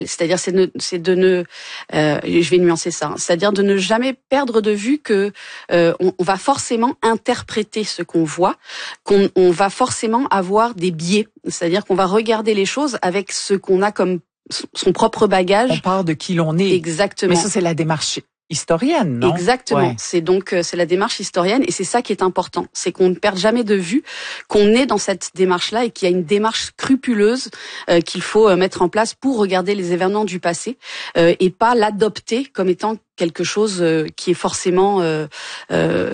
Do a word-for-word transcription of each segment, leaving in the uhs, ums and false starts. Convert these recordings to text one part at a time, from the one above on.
C'est-à-dire, c'est, ne, c'est de ne, euh, je vais nuancer ça, hein, c'est-à-dire de ne jamais perdre de vue que euh, on, on va forcément interpréter ce qu'on voit, qu'on on va forcément avoir des biais, c'est-à-dire qu'on va regarder les choses avec ce qu'on a comme son propre bagage. On part de qui l'on est. Exactement. Mais ça, c'est la démarche historienne, non? Exactement. Ouais. C'est donc c'est la démarche historienne et c'est ça qui est important, c'est qu'on ne perde jamais de vue qu'on est dans cette démarche-là et qu'il y a une démarche scrupuleuse euh, qu'il faut euh, mettre en place pour regarder les événements du passé euh, et pas l'adopter comme étant quelque chose euh, qui est forcément euh, euh,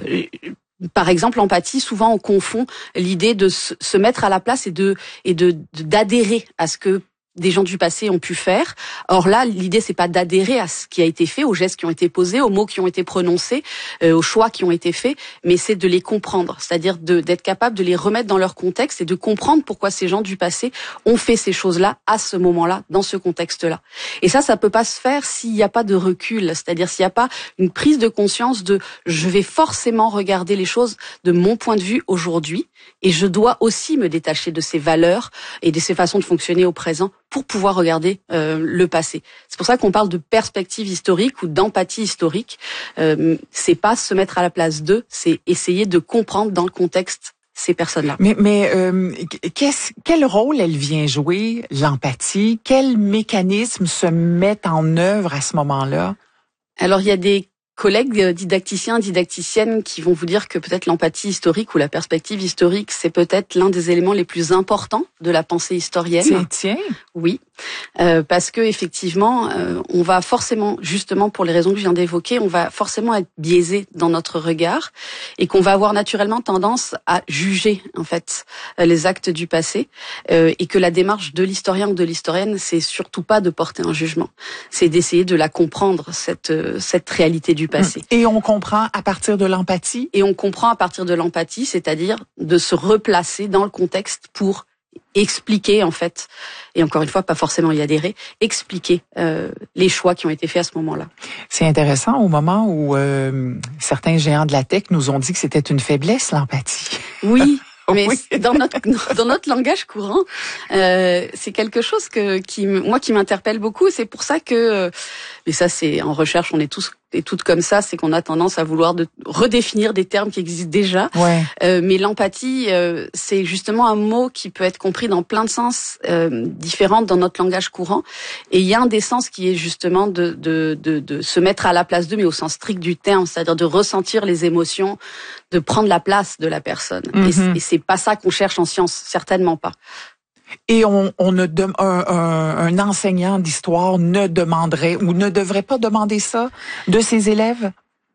par exemple, l'empathie, souvent on confond l'idée de se mettre à la place et de et de d'adhérer à ce que des gens du passé ont pu faire. Or là, l'idée c'est pas d'adhérer à ce qui a été fait, aux gestes qui ont été posés, aux mots qui ont été prononcés, euh, aux choix qui ont été faits, mais c'est de les comprendre, c'est-à-dire de, d'être capable de les remettre dans leur contexte et de comprendre pourquoi ces gens du passé ont fait ces choses-là à ce moment-là, dans ce contexte-là. Et ça, ça peut pas se faire s'il n'y a pas de recul, c'est-à-dire s'il n'y a pas une prise de conscience de je vais forcément regarder les choses de mon point de vue aujourd'hui et je dois aussi me détacher de ces valeurs et de ces façons de fonctionner au présent pour pouvoir regarder euh, le passé. C'est pour ça qu'on parle de perspective historique ou d'empathie historique. Euh, c'est pas se mettre à la place d'eux, c'est essayer de comprendre dans le contexte ces personnes-là. Mais, mais euh, qu'est-ce, quel rôle elle vient jouer, l'empathie? Quels mécanismes se mettent en œuvre à ce moment-là? Alors, il y a des collègues didacticiens, didacticiennes qui vont vous dire que peut-être l'empathie historique ou la perspective historique, c'est peut-être l'un des éléments les plus importants de la pensée historienne. Tiens, tiens. Oui, euh, parce que effectivement, euh, on va forcément, justement pour les raisons que je viens d'évoquer, on va forcément être biaisé dans notre regard et qu'on va avoir naturellement tendance à juger en fait les actes du passé euh, et que la démarche de l'historien ou de l'historienne, c'est surtout pas de porter un jugement, c'est d'essayer de la comprendre cette cette réalité du passé. Et on comprend à partir de l'empathie? Et on comprend à partir de l'empathie, c'est-à-dire de se replacer dans le contexte pour expliquer en fait, et encore une fois, pas forcément y adhérer, expliquer euh, les choix qui ont été faits à ce moment-là. C'est intéressant au moment où euh, certains géants de la tech nous ont dit que c'était une faiblesse, l'empathie. Oui. Mais oui. dans notre dans notre langage courant, euh, c'est quelque chose que qui moi qui m'interpelle beaucoup. C'est pour ça que, mais ça c'est en recherche, on est tous et toutes comme ça, c'est qu'on a tendance à vouloir de redéfinir des termes qui existent déjà. Ouais. Euh, mais l'empathie, euh, c'est justement un mot qui peut être compris dans plein de sens euh, différents dans notre langage courant. Et il y a un des sens qui est justement de de de, de se mettre à la place d'eux, mais au sens strict du terme, c'est-à-dire de ressentir les émotions, de prendre la place de la personne. Mm-hmm. Et, et c'est pas ça qu'on cherche en science, certainement pas. Et on, on ne de, un, un, un enseignant d'histoire ne demanderait ou ne devrait pas demander ça de ses élèves?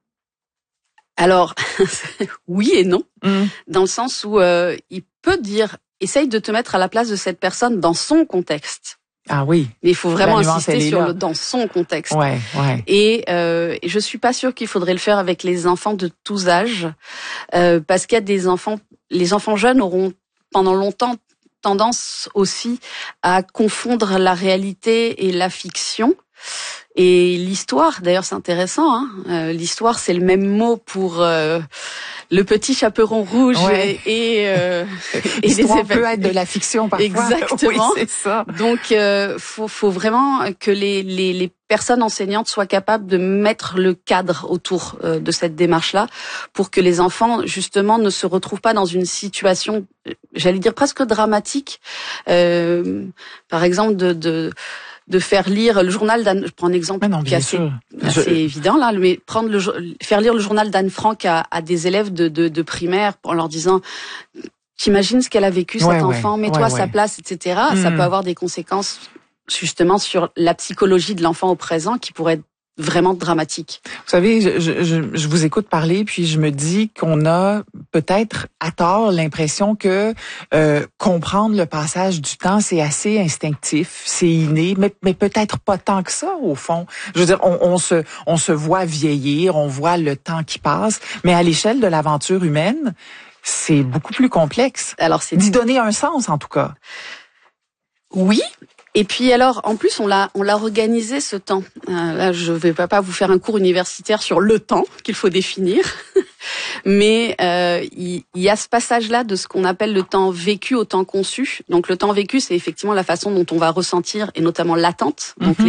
Alors, oui et non, mm. dans le sens où euh, il peut dire, essaye de te mettre à la place de cette personne dans son contexte. Ah oui. Mais il faut vraiment nuance, insister sur là. le dans son contexte. Ouais, ouais. Et, euh, et je suis pas sûre qu'il faudrait le faire avec les enfants de tous âges, euh, parce qu'il y a des enfants, les enfants jeunes auront pendant longtemps tendance aussi à confondre la réalité et la fiction. Et l'histoire, d'ailleurs, c'est intéressant. Hein euh, l'histoire, c'est le même mot pour euh, le petit chaperon rouge ouais. et et, euh, et l'histoire peut être de la fiction parfois. Exactement. Oui, c'est ça. Donc, euh, faut faut vraiment que les les les personnes enseignantes soient capables de mettre le cadre autour euh, de cette démarche-là, pour que les enfants justement ne se retrouvent pas dans une situation, j'allais dire presque dramatique. Euh, par exemple, de de de faire lire le journal d'Anne, je prends un exemple non, qui est assez, assez je... évident là, mais prendre le faire lire le journal d'Anne Frank à, à des élèves de, de, de primaire en leur disant t'imagines ce qu'elle a vécu cet ouais, enfant, ouais, mets-toi ouais, à sa ouais. place, et cetera. Mmh. Ça peut avoir des conséquences justement sur la psychologie de l'enfant au présent qui pourrait être vraiment dramatique. Vous savez, je, je, je vous écoute parler, puis je me dis qu'on a peut-être à tort l'impression que euh, comprendre le passage du temps, c'est assez instinctif, c'est inné, mais, mais peut-être pas tant que ça au fond. Je veux dire, on, on se on se voit vieillir, on voit le temps qui passe, mais à l'échelle de l'aventure humaine, c'est beaucoup plus complexe. Alors c'est d'y donner un sens en tout cas. Oui. Et puis alors, en plus, on l'a on l'a organisé ce temps. Euh, là, je vais pas vous faire un cours universitaire sur le temps qu'il faut définir, mais euh, il, il y a ce passage-là de ce qu'on appelle le temps vécu au temps conçu. Donc le temps vécu, c'est effectivement la façon dont on va ressentir, et notamment l'attente. Donc mm-hmm.